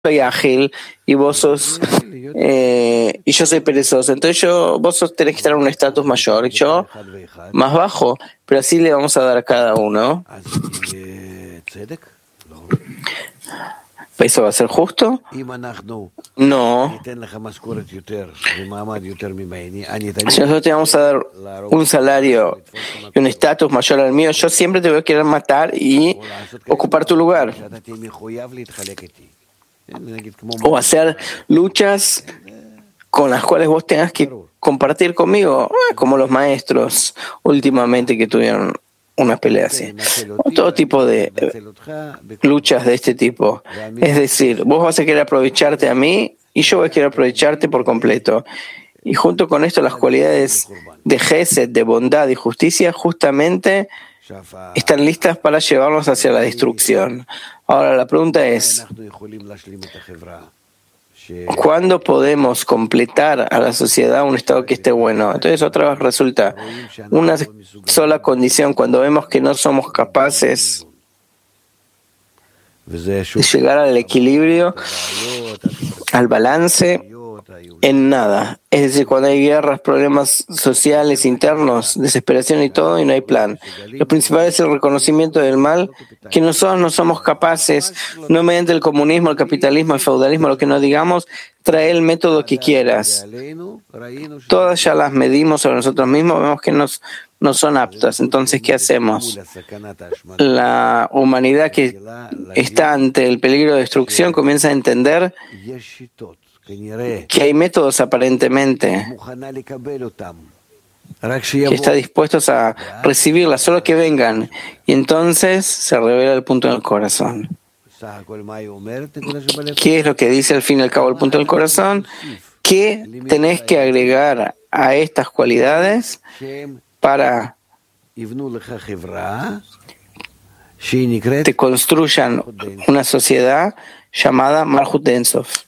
soy ágil y vos sos y yo soy perezoso, entonces vos tenés que estar en un estatus mayor y yo más bajo, pero así le vamos a dar a cada uno. ¿Eso va a ser justo? No. Si nosotros te vamos a dar un salario y un estatus mayor al mío, yo siempre te voy a querer matar y ocupar tu lugar. O hacer luchas con las cuales vos tengas que compartir conmigo, como los maestros últimamente que tuvieron una pelea así. O todo tipo de luchas de este tipo. Es decir, vos vas a querer aprovecharte a mí y yo voy a querer aprovecharte por completo. Y junto con esto, las cualidades de Gesed, de bondad y justicia, justamente están listas para llevarnos hacia la destrucción. Ahora, la pregunta es, ¿cuándo podemos completar a la sociedad un estado que esté bueno? Entonces, otra vez resulta una sola condición cuando vemos que no somos capaces de llegar al equilibrio, al balance en nada. Es decir, cuando hay guerras, problemas sociales, internos, desesperación y todo, y no hay plan. Lo principal es el reconocimiento del mal, que nosotros no somos capaces, no mediante el comunismo, el capitalismo, el feudalismo, lo que nos digamos, trae el método que quieras. Todas ya las medimos sobre nosotros mismos, vemos que no son aptas. Entonces, ¿qué hacemos? La humanidad que está ante el peligro de destrucción comienza a entender que hay métodos aparentemente que está dispuestos a recibirlas, solo que vengan. Y entonces se revela el punto del corazón. ¿Qué es lo que dice al fin y al cabo el punto del corazón? ¿Qué tenés que agregar a estas cualidades para que te construyan una sociedad llamada Malchut de Ein Sof?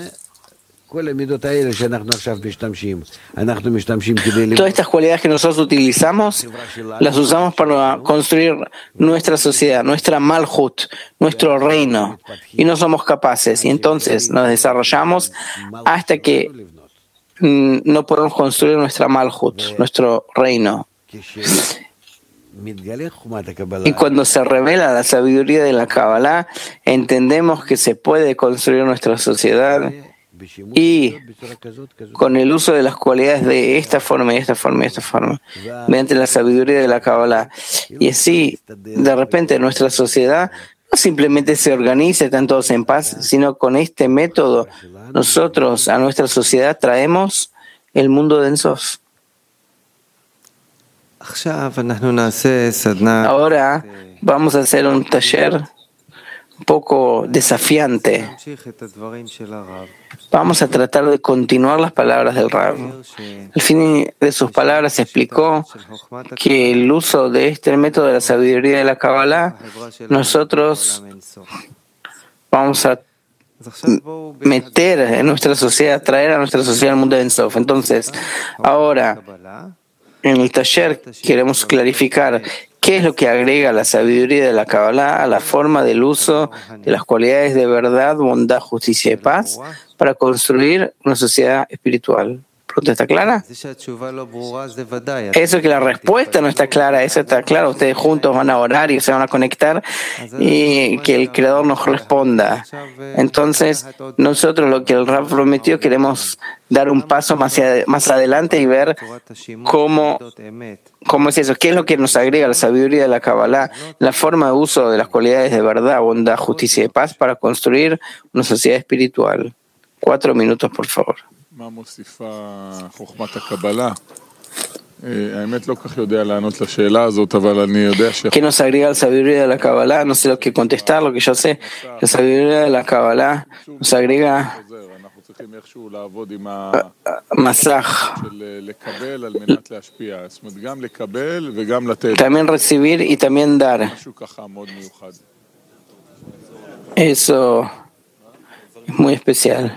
Todas estas cualidades que nosotros utilizamos, las usamos para construir nuestra sociedad, nuestra Malchut, nuestro reino, y no somos capaces. Y entonces nos desarrollamos hasta que no podemos construir nuestra Malchut, nuestro reino. Y cuando se revela la sabiduría de la Kabbalah, entendemos que se puede construir nuestra sociedad y con el uso de las cualidades de esta forma y esta forma y esta forma, mediante la sabiduría de la Kabbalah. Y así, de repente, nuestra sociedad no simplemente se organiza, están todos en paz, sino con este método nosotros a nuestra sociedad traemos el mundo de Ein Sof. Ahora vamos a hacer un taller un poco desafiante. Vamos a tratar de continuar las palabras del Rab. Al fin de sus palabras explicó que el uso de este método de la sabiduría de la Kabbalah, nosotros vamos a meter en nuestra sociedad, traer a nuestra sociedad al mundo de Ein Sof. Entonces, ahora, en el taller queremos clarificar qué es lo que agrega la sabiduría de la Kabbalah a la forma del uso de las cualidades de verdad, bondad, justicia y paz para construir una sociedad espiritual. ¿Pregunta está clara? Eso que la respuesta no está clara, eso está claro. Ustedes juntos van a orar y se van a conectar y que el Creador nos responda. Entonces, nosotros lo que el Rab prometió queremos dar un paso más adelante y ver cómo es eso, qué es lo que nos agrega la sabiduría de la Kabbalah, la forma de uso de las cualidades de verdad, bondad, justicia y paz para construir una sociedad espiritual. 4 minutos, por favor. ¿Qué nos agrega la sabiduría de la Kabbalah? No sé lo que contestar, lo que yo sé. La sabiduría de la Kabbalah nos agrega masaj. También recibir y también dar. Eso es muy especial.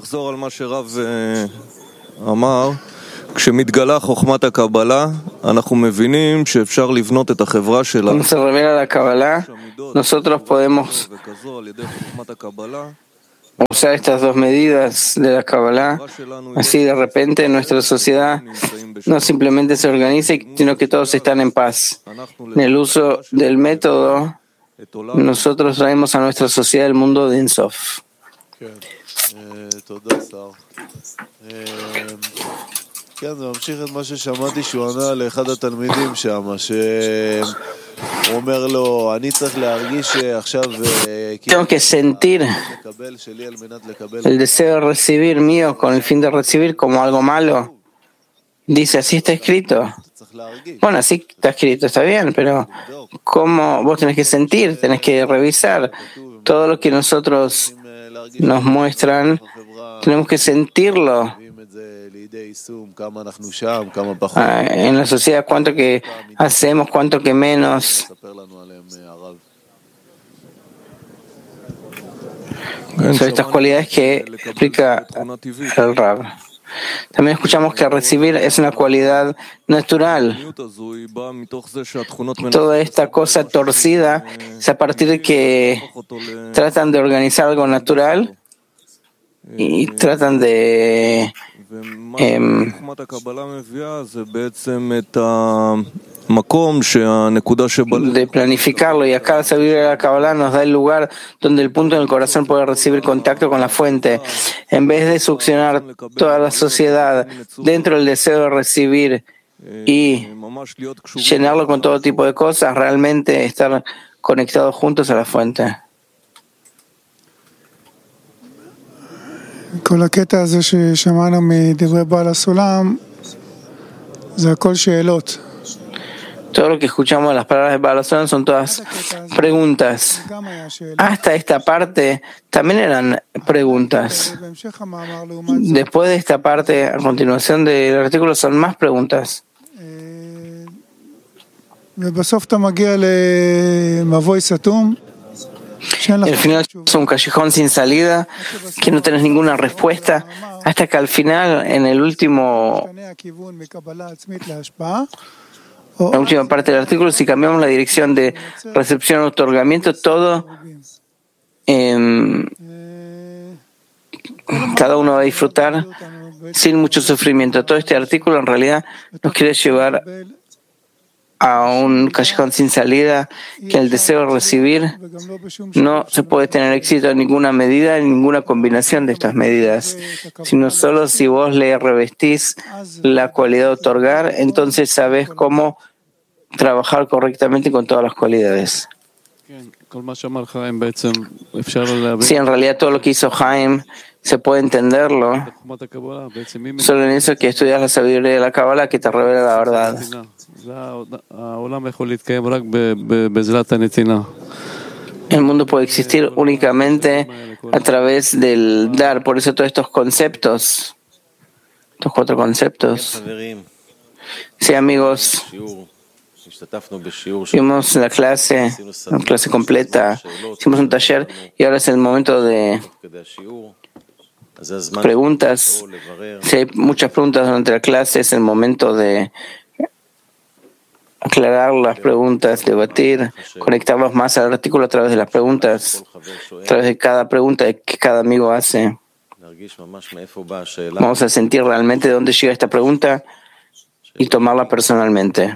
Cuando se revela la Kabbalah, nosotros podemos usar estas dos medidas de la Kabbalah, así de repente nuestra sociedad no simplemente se organiza, sino que todos están en paz. En el uso del método, nosotros traemos a nuestra sociedad el mundo de Ensof. Tengo que sentir el deseo de recibir mío con el fin de recibir como algo malo. Dice, así está escrito. Bueno, así está escrito, está bien, pero ¿cómo? Vos tenés que sentir, tenés que revisar todo lo que nosotros nos muestran, tenemos que sentirlo. En la sociedad, cuánto que hacemos, cuánto que menos. Sobre estas cualidades que explica el Rab. También escuchamos que recibir es una cualidad natural. Toda esta cosa torcida es a partir de que tratan de organizar algo natural y tratan de planificarlo, y acá la sabiduría de la Kabbalah nos da el lugar donde el punto en el corazón puede recibir contacto con la fuente. En vez de succionar toda la sociedad dentro del deseo de recibir y llenarlo con todo tipo de cosas, realmente estar conectados juntos a la fuente. כל הקטע הזה ששמענו מדברי בעל הסולם זה הכל שאלות. Todo lo que escuchamos de las palabras de Baal HaSulam son todas preguntas. Hasta esta parte también eran preguntas. Después de esta parte, a continuación del artículo, son más preguntas. ובסוף אתה מגיע למבוי סתום. El final es un callejón sin salida, que no tenés ninguna respuesta, hasta que al final, en la última parte del artículo, si cambiamos la dirección de recepción o otorgamiento, todo, cada uno va a disfrutar sin mucho sufrimiento. Todo este artículo en realidad nos quiere llevar a un callejón sin salida, que el deseo de recibir no se puede tener éxito en ninguna medida, en ninguna combinación de estas medidas, sino solo si vos le revestís la cualidad de otorgar, entonces sabes cómo trabajar correctamente con todas las cualidades. Sí, en realidad todo lo que hizo Haim se puede entenderlo solo en eso que estudias la sabiduría de la Kabbalah, que te revela la verdad. El mundo puede existir únicamente a través del dar, por eso todos estos conceptos, estos 4 conceptos. Sí, amigos, vimos la clase completa, hicimos un taller y ahora es el momento de preguntas. Si hay muchas preguntas durante la clase, es el momento de aclarar las preguntas, debatir, conectarlos más al artículo a través de las preguntas, a través de cada pregunta que cada amigo hace. Vamos a sentir realmente de dónde llega esta pregunta y tomarla personalmente.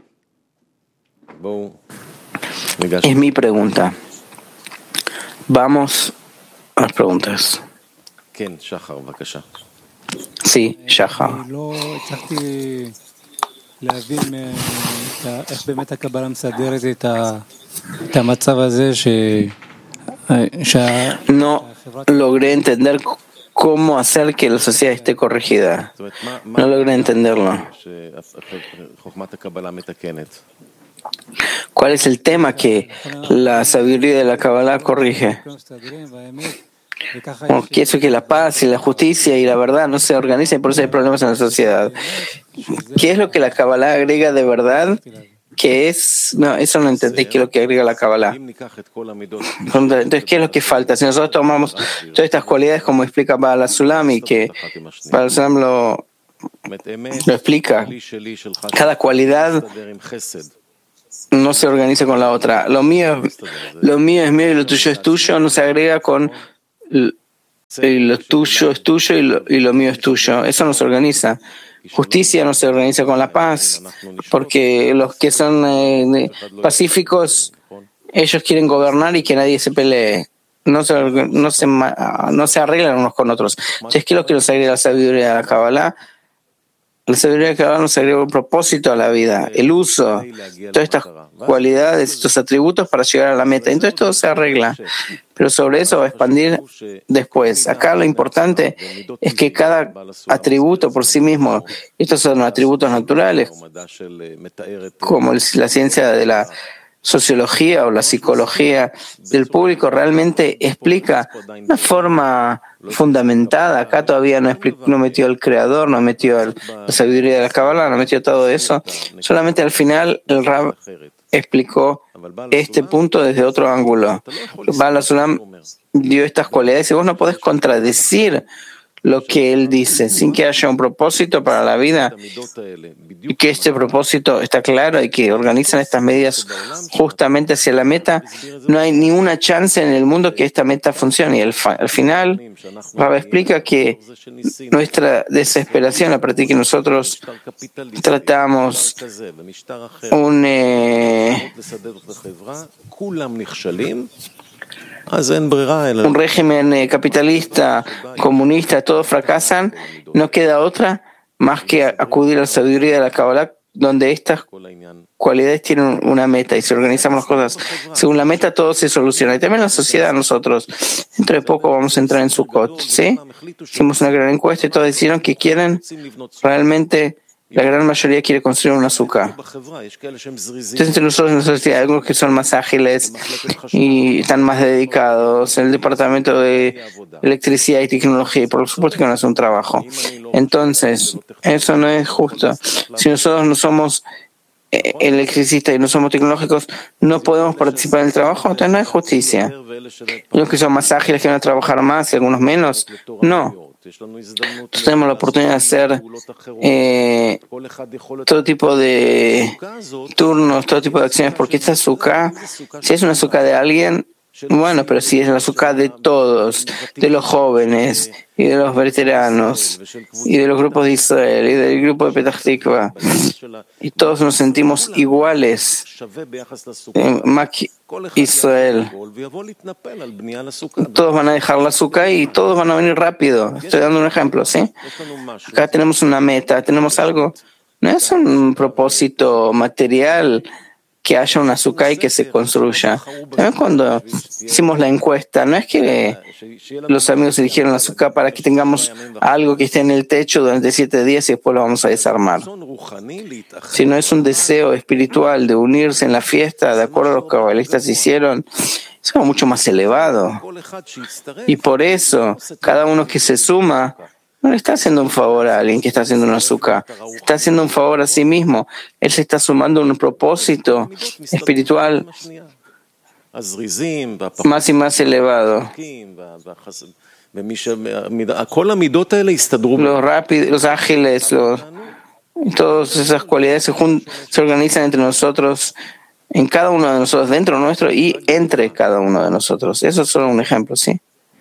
Es mi pregunta. Vamos a las preguntas. Sí, Shahar. No logré entender cómo hacer que la sociedad esté corregida. No logré entenderlo. ¿Cuál es el tema que la sabiduría de la Kabbalah corrige? Que eso, que la paz y la justicia y la verdad no se organizan y por eso hay problemas en la sociedad. ¿Qué es lo que la Kabbalah agrega de verdad? ¿Qué es? No, eso no entendí. ¿Qué es lo que agrega la Kabbalah? Entonces, ¿qué es lo que falta? Si nosotros tomamos todas estas cualidades, como explica Baal HaSulam, y que Baal HaSulam lo explica, cada cualidad no se organiza con la otra. Lo mío es mío y lo tuyo es tuyo, no se agrega con y lo tuyo es tuyo y lo mío es tuyo. Eso nos organiza. Justicia no se organiza con la paz, porque los que son pacíficos, ellos quieren gobernar y que nadie se pelee. No se arreglan unos con otros. Entonces, ¿qué es lo que nos agrega la sabiduría de la Kabbalah? La sabiduría de la Kabbalah nos agrega un propósito a la vida, el uso, todas estas cualidades, estos atributos para llegar a la meta. Entonces todo se arregla, pero sobre eso va a expandir después. Acá lo importante es que cada atributo por sí mismo, estos son atributos naturales, como la ciencia de la sociología o la psicología del público realmente explica una forma fundamentada. Acá todavía no metió el creador, no metió la sabiduría de la Kabbalah, no metió todo eso. Solamente al final el Rab explicó este punto desde otro ángulo. Baal HaSulam dio estas cualidades y vos no podés contradecir lo que él dice, sin que haya un propósito para la vida, y que este propósito está claro y que organizan estas medidas justamente hacia la meta. No hay ninguna chance en el mundo que esta meta funcione. Y al final, Rab explica que nuestra desesperación, a partir de que nosotros tratamos un régimen capitalista, comunista, todos fracasan, no queda otra más que acudir a la sabiduría de la Kabbalah, donde estas cualidades tienen una meta y si organizamos las cosas según la meta, todo se soluciona. Y también la sociedad, nosotros. Dentro de poco vamos a entrar en Sukkot, ¿sí? Hicimos una gran encuesta y todos dijeron que quieren realmente. La gran mayoría quiere construir una sukkah. Entonces, entre nosotros en la sociedad hay algunos que son más ágiles y están más dedicados en el departamento de electricidad y tecnología, y por supuesto que no es un trabajo. Entonces, eso no es justo. Si nosotros no somos electricistas y no somos tecnológicos, no podemos participar en el trabajo, entonces no hay justicia. Los que son más ágiles que van a trabajar más y algunos menos, no. Entonces tenemos la oportunidad de hacer todo tipo de turnos, todo tipo de acciones, porque esta sukkah, si es una sukkah de alguien, bueno, pero si es la sukkah de todos, de los jóvenes y de los veteranos y de los grupos de Israel y del grupo de Petah Tikva, y todos nos sentimos iguales en Israel, todos van a dejar la sukkah y todos van a venir rápido. Estoy dando un ejemplo, ¿sí? Acá tenemos una meta, tenemos algo, no es un propósito material que haya una sukkah y que se construya. También cuando hicimos la encuesta, no es que los amigos eligieron la sukkah para que tengamos algo que esté en el techo durante 7 días y después lo vamos a desarmar, sino es un deseo espiritual de unirse en la fiesta, de acuerdo a lo que los cabalistas hicieron. Es algo mucho más elevado. Y por eso, cada uno que se suma no le está haciendo un favor a alguien que está haciendo una sukkah, está haciendo un favor a sí mismo. Él se está sumando a un propósito espiritual más y más elevado. Los rápidos, los ágiles, todas esas cualidades se organizan entre nosotros, en cada uno de nosotros, dentro nuestro y entre cada uno de nosotros. Eso es solo un ejemplo, ¿sí?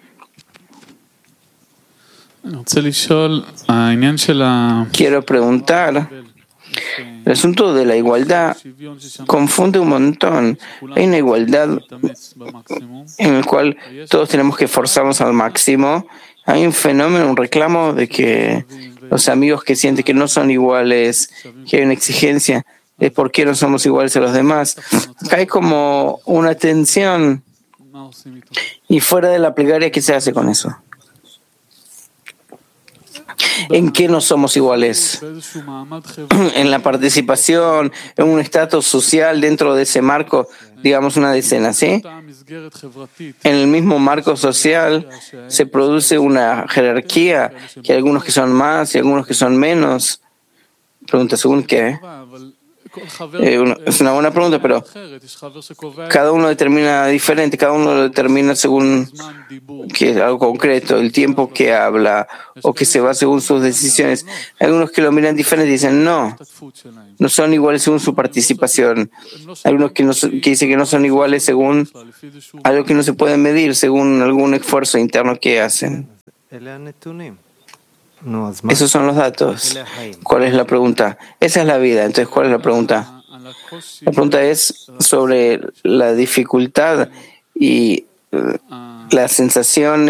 Quiero preguntar, el asunto de la igualdad confunde un montón. Hay una igualdad en la cual todos tenemos que esforzarnos al máximo. Hay un fenómeno, un reclamo de que los amigos que sienten que no son iguales, que hay una exigencia de por qué no somos iguales a los demás. Acá hay como una tensión. Y fuera de la plegaria, ¿qué se hace con eso? ¿En qué no somos iguales? En la participación, en un estatus social dentro de ese marco, digamos una decena, ¿sí? En el mismo marco social se produce una jerarquía, que hay algunos que son más y algunos que son menos. Pregunta, ¿según qué? Es una buena pregunta, pero cada uno determina diferente, cada uno lo determina según que es algo concreto, el tiempo que habla o que se va según sus decisiones. Hay algunos que lo miran diferente y dicen no son iguales según su participación. Hay algunos que dicen que no son iguales según algo que no se puede medir, según algún esfuerzo interno que hacen. Esos son los datos. ¿Cuál es la pregunta? Esa es la vida. Entonces, ¿cuál es la pregunta? La pregunta es sobre la dificultad y la sensación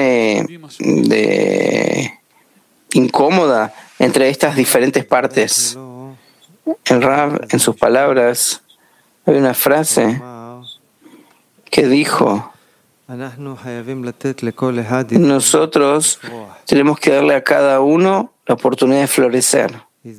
de incómoda entre estas diferentes partes. El Rav, en sus palabras, hay una frase que dijo: nosotros tenemos que darle a cada uno la oportunidad de florecer.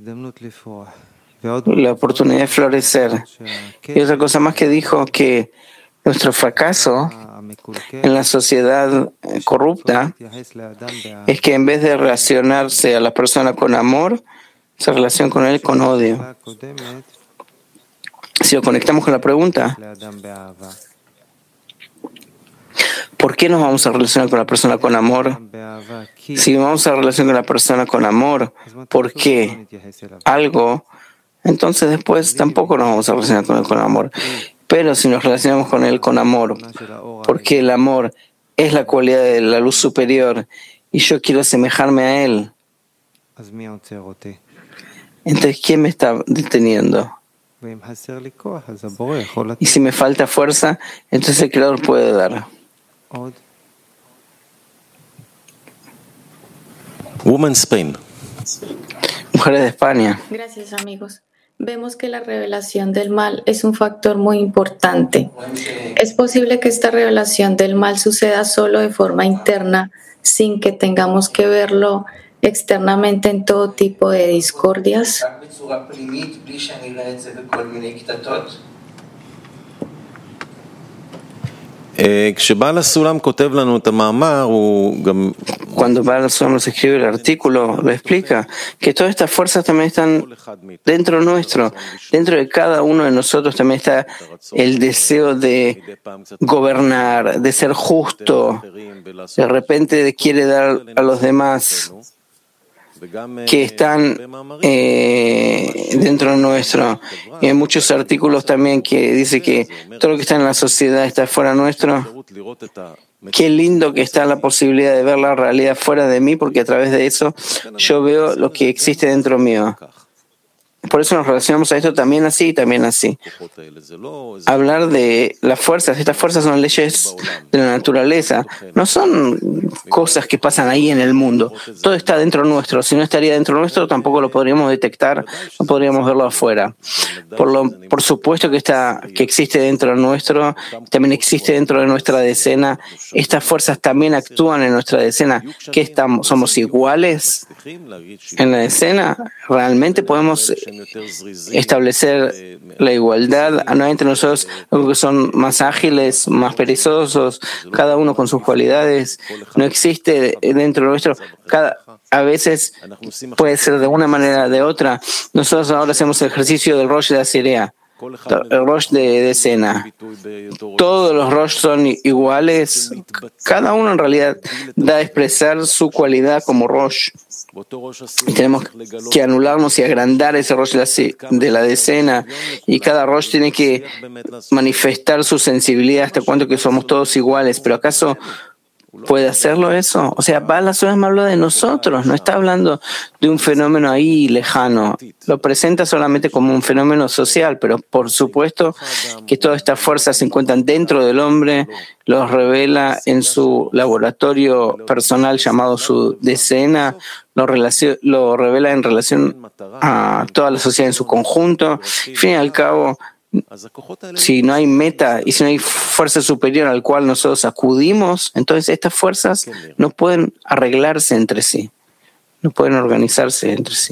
La oportunidad de florecer. Y otra cosa más que dijo, que nuestro fracaso en la sociedad corrupta es que en vez de relacionarse a la persona con amor, se relaciona con él con odio. Si lo conectamos con la pregunta, ¿por qué nos vamos a relacionar con la persona con amor? Si vamos a relacionar con la persona con amor, ¿por qué algo? Entonces después tampoco nos vamos a relacionar con él con amor. Pero si nos relacionamos con él con amor, porque el amor es la cualidad de la luz superior y yo quiero asemejarme a él, entonces ¿quién me está deteniendo? Y si me falta fuerza, entonces el Creador puede dar. Woman Spain. Mujeres de España. Gracias, amigos. Vemos que la revelación del mal es un factor muy importante. ¿Es posible que esta revelación del mal suceda solo de forma interna, sin que tengamos que verlo externamente en todo tipo de discordias? Cuando Baal HaSulam nos escribe el artículo, lo explica, que todas estas fuerzas también están dentro nuestro. Dentro de cada uno de nosotros también está el deseo de gobernar, de ser justo. De repente quiere dar a los demás, que están dentro nuestro. Y hay muchos artículos también que dice que todo lo que está en la sociedad está fuera nuestro. Qué lindo que está la posibilidad de ver la realidad fuera de mí, porque a través de eso yo veo lo que existe dentro mío. Por eso nos relacionamos a esto también así y también así. Hablar de las fuerzas, estas fuerzas son leyes de la naturaleza, no son cosas que pasan ahí en el mundo. Todo está dentro nuestro. Si no estaría dentro nuestro, tampoco lo podríamos detectar, no podríamos verlo afuera. Por supuesto que existe dentro nuestro, también existe dentro de nuestra decena. Estas fuerzas también actúan en nuestra decena. ¿Qué somos iguales en la decena? ¿Realmente podemos establecer la igualdad entre nosotros, que son más ágiles, más perezosos, cada uno con sus cualidades? No existe dentro de nuestro. A veces puede ser de una manera o de otra. Nosotros ahora hacemos el ejercicio del Rosh de Asiria, el Rosh de decena. Todos los Rosh son iguales. Cada uno en realidad da a expresar su cualidad como Rosh. Y tenemos que anularnos y agrandar ese Rosh de la decena. Y cada Rosh tiene que manifestar su sensibilidad hasta cuánto que somos todos iguales. Pero ¿acaso puede hacerlo eso? O sea, Baal HaSulam habla de nosotros, no está hablando de un fenómeno ahí lejano. Lo presenta solamente como un fenómeno social, pero por supuesto que todas estas fuerzas se encuentran dentro del hombre, los revela en su laboratorio personal llamado su decena, lo revela en relación a toda la sociedad en su conjunto. Al fin y al cabo, si no hay meta y si no hay fuerza superior al cual nosotros acudimos, entonces estas fuerzas no pueden arreglarse entre sí, no pueden organizarse entre sí.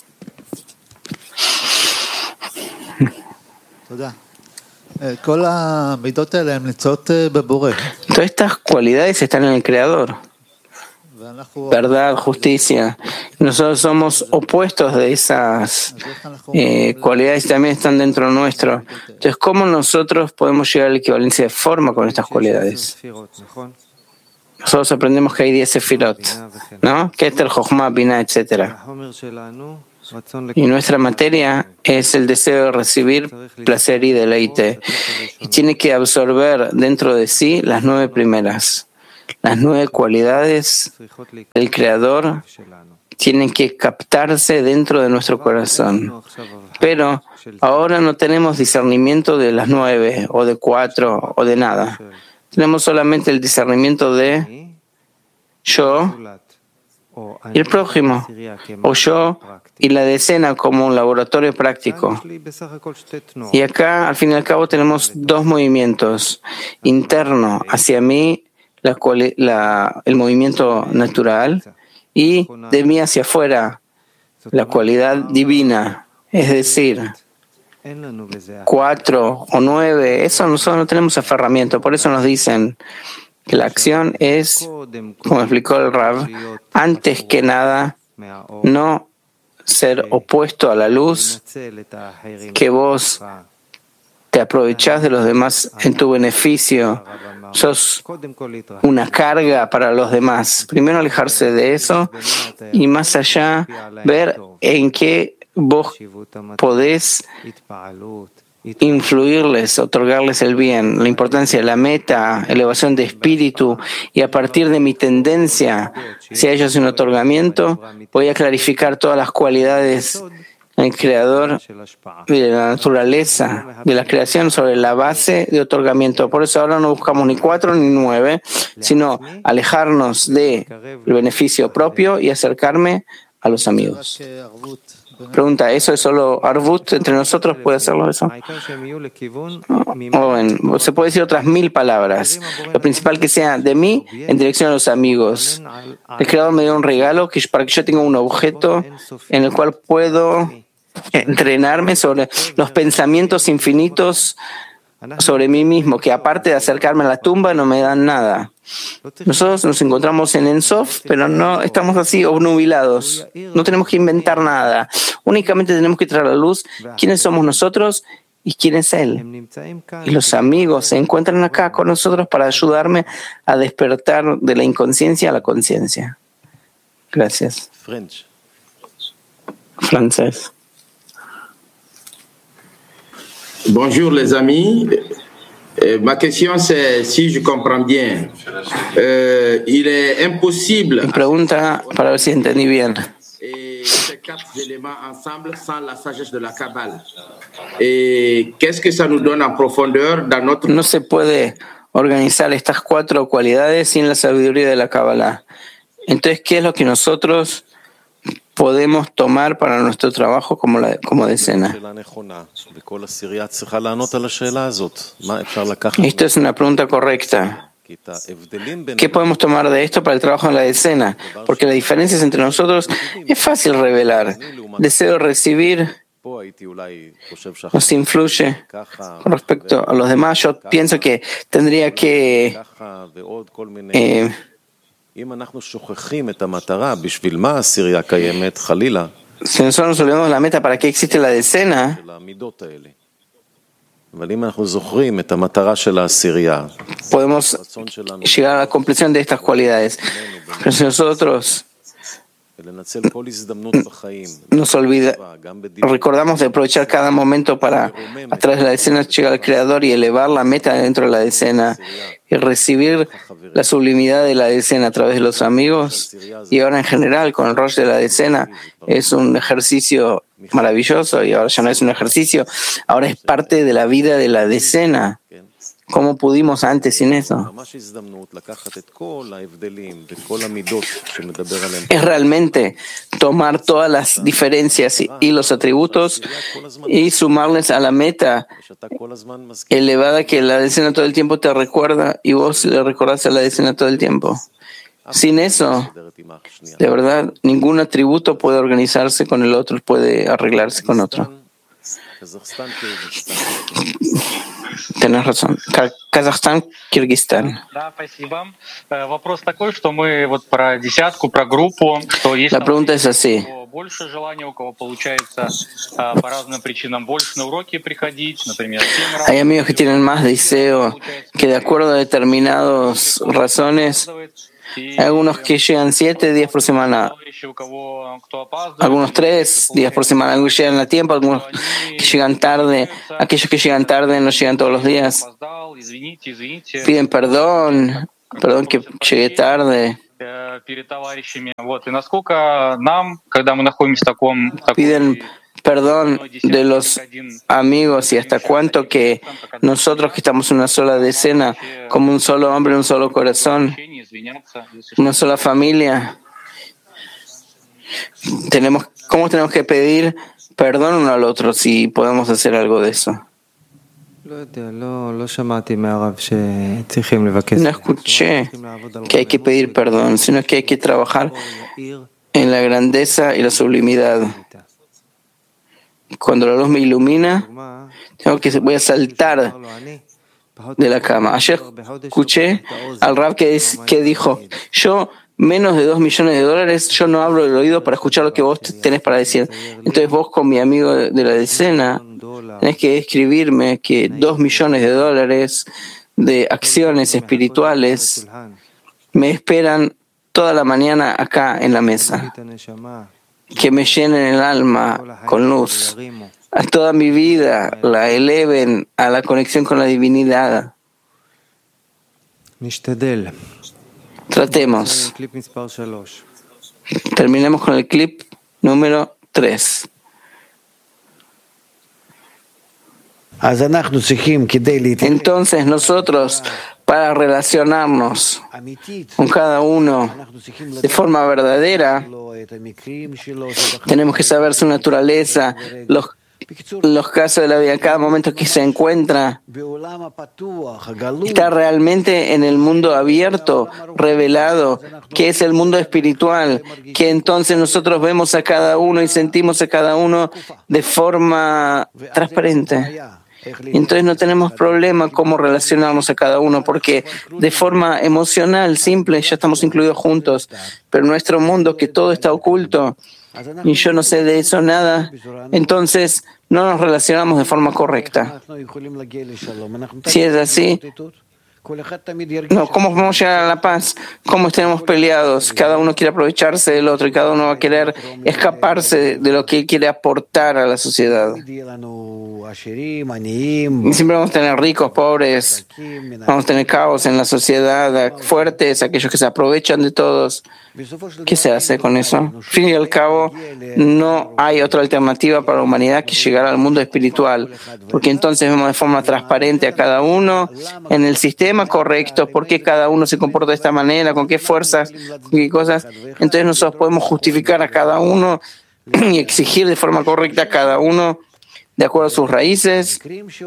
Todas estas cualidades están en el Creador. Verdad, justicia. Nosotros somos opuestos de esas cualidades y también están dentro nuestro. Entonces, ¿cómo nosotros podemos llegar a la equivalencia de forma con estas cualidades? Nosotros aprendemos que hay 10 sefirot, ¿no? Keter, Jochma, Binah, etc. Y nuestra materia es el deseo de recibir placer y deleite. Y tiene que absorber dentro de sí las 9 primeras. las 9 cualidades del Creador tienen que captarse dentro de nuestro corazón. Pero ahora no tenemos discernimiento de las 9 o de 4 o de nada. Tenemos solamente el discernimiento de yo y el prójimo, o yo y la decena como un laboratorio práctico. Y acá, al fin y al cabo, tenemos 2 movimientos. Interno hacia mí, el movimiento natural, y de mí hacia afuera, la cualidad divina. Es decir, 4 o 9, eso nosotros no tenemos aferramiento. Por eso nos dicen que la acción es, como explicó el Rav, antes que nada, no ser opuesto a la luz, que vos te aprovechás de los demás en tu beneficio, sos una carga para los demás. Primero alejarse de eso y más allá ver en qué vos podés influirles, otorgarles el bien, la importancia de la meta, elevación de espíritu, y a partir de mi tendencia, si a ellos un otorgamiento, voy a clarificar todas las cualidades del Creador y de la naturaleza, de la creación sobre la base de otorgamiento. Por eso ahora no buscamos ni 4 ni 9, sino alejarnos del beneficio propio y acercarme a los amigos. Pregunta, ¿eso es solo Arvut entre nosotros? ¿Puede hacerlo eso? O se puede decir otras 1000 palabras. Lo principal que sea de mí en dirección a los amigos. El Creador me dio un regalo para que yo tenga un objeto en el cual puedo entrenarme sobre los pensamientos infinitos sobre mí mismo, que aparte de acercarme a la tumba no me dan nada. Nosotros nos encontramos en Ensof, pero no estamos así obnubilados. No tenemos que inventar nada. Únicamente tenemos que traer a la luz quiénes somos nosotros y quién es Él. Y los amigos se encuentran acá con nosotros para ayudarme a despertar de la inconsciencia a la conciencia. Gracias. Francés. Bonjour les amis. Ma question c'est, si je comprends bien, il est impossible. Mi pregunta, para ver si entendí bien. Ces 4 éléments ensemble sans la sagesse de la Kabbale. Et qu'est-ce que ça nous donne en profondeur dans notre... No se puede organizar estas 4 cualidades sin la sabiduría de la Kabbalah. Entonces, ¿qué es lo que nosotros podemos tomar para nuestro trabajo como decena? Esto es una pregunta correcta. ¿Qué podemos tomar de esto para el trabajo en la decena? Porque las diferencias entre nosotros es fácil revelar. Deseo recibir nos influye con respecto a los demás. Yo pienso que tendría que si nosotros nos olvidamos de la meta, ¿para qué existe la decena? Podemos llegar a la compleción de estas cualidades. Pero si nosotros recordamos de aprovechar cada momento para, a través de la decena, llegar al Creador y elevar la meta dentro de la decena y recibir la sublimidad de la decena a través de los amigos, y ahora en general con el Rosh de la decena es un ejercicio maravilloso, y ahora ya no es un ejercicio, ahora es parte de la vida de la decena. ¿Cómo pudimos antes sin eso? Es realmente tomar todas las diferencias y los atributos y sumarles a la meta elevada que la decena todo el tiempo te recuerda y vos le recordás a la decena todo el tiempo. Sin eso, de verdad, ningún atributo puede organizarse con el otro, puede arreglarse con otro. Tenés razón. Казахстан, Киргизстан. La pregunta es así. Hay amigos que tienen más deseo, que de acuerdo a determinadas razones, hay algunos que llegan 7 días por semana, algunos 3 días por semana, algunos llegan a tiempo, algunos que llegan tarde, aquellos que llegan tarde no llegan todos los días, piden perdón Perdón que llegué tarde. Piden perdón de los amigos y hasta cuánto que nosotros que estamos en una sola decena, como un solo hombre, un solo corazón, una sola familia, ¿cómo tenemos que pedir perdón uno al otro si podemos hacer algo de eso? No escuché que hay que pedir perdón, sino que hay que trabajar en la grandeza y la sublimidad. Cuando la luz me ilumina, voy a saltar de la cama. Ayer escuché al Rab que dijo, yo menos de $2 millones, yo no abro el oído para escuchar lo que vos tenés para decir. Entonces vos con mi amigo de la decena tenés que escribirme que $2 millones de acciones espirituales me esperan toda la mañana acá en la mesa, que me llenen el alma con luz, a toda mi vida la eleven a la conexión con la divinidad. Tratemos. Terminemos con el clip número 3. Entonces nosotros, para relacionarnos con cada uno de forma verdadera, tenemos que saber su naturaleza, los casos de la vida, cada momento que se encuentra, está realmente en el mundo abierto, revelado, que es el mundo espiritual, que entonces nosotros vemos a cada uno y sentimos a cada uno de forma transparente. Entonces no tenemos problema cómo relacionarnos a cada uno, porque de forma emocional, simple, ya estamos incluidos juntos. Pero nuestro mundo, que todo está oculto, y yo no sé de eso nada, entonces no nos relacionamos de forma correcta. Si es así, no, ¿cómo vamos a llegar a la paz? ¿Cómo estemos peleados? Cada uno quiere aprovecharse del otro y cada uno va a querer escaparse de lo que quiere aportar a la sociedad. Y siempre vamos a tener ricos, pobres, vamos a tener caos en la sociedad, fuertes, aquellos que se aprovechan de todos. ¿Qué se hace con eso? Al fin y al cabo, no hay otra alternativa para la humanidad que llegar al mundo espiritual, porque entonces vemos de forma transparente a cada uno en el sistema correcto, por qué cada uno se comporta de esta manera, con qué fuerzas, con qué cosas. Entonces nosotros podemos justificar a cada uno y exigir de forma correcta a cada uno de acuerdo a sus raíces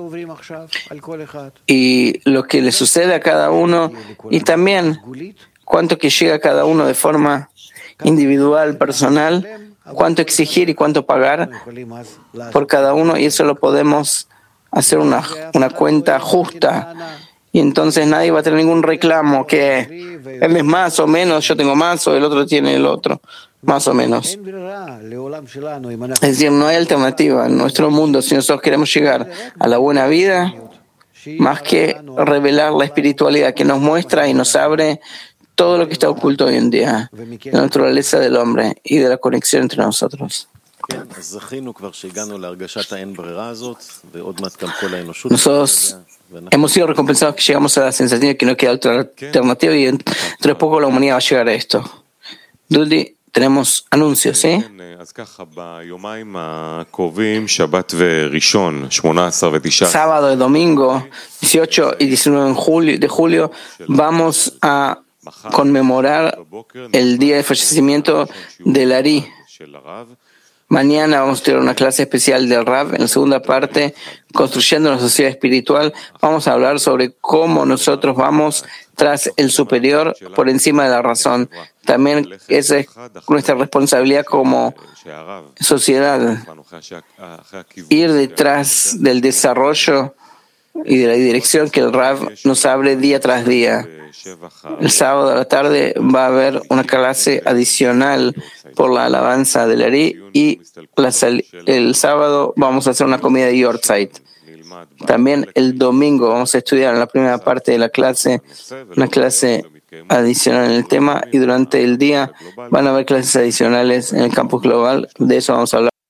y lo que le sucede a cada uno, y también cuánto que llega a cada uno de forma individual, personal, cuánto exigir y cuánto pagar por cada uno, y eso lo podemos hacer una cuenta justa, y entonces nadie va a tener ningún reclamo que él es más o menos, yo tengo más o el otro tiene el otro, más o menos. Es decir, no hay alternativa en nuestro mundo si nosotros queremos llegar a la buena vida, más que revelar la espiritualidad que nos muestra y nos abre todo lo que está oculto hoy en día, la naturaleza del hombre y de la conexión entre nosotros. Nosotros hemos sido recompensados que llegamos a la sensación de que no queda otra alternativa y dentro de poco la humanidad va a llegar a esto. Dudi, tenemos anuncios, ¿sí? Sábado y domingo, 18 y 19 de julio, vamos a conmemorar el día de fallecimiento del Ari. Mañana vamos a tener una clase especial del Rav. En la segunda parte, construyendo una sociedad espiritual, vamos a hablar sobre cómo nosotros vamos tras el superior por encima de la razón. También esa es nuestra responsabilidad como sociedad, ir detrás del desarrollo y de la dirección que el Rav nos abre día tras día. El sábado a la tarde va a haber una clase adicional por la alabanza del Ari, y el sábado vamos a hacer una comida de Yortzeit. También el domingo vamos a estudiar en la primera parte de la clase una clase adicional en el tema, y durante el día van a haber clases adicionales en el campus global. De eso vamos a hablar.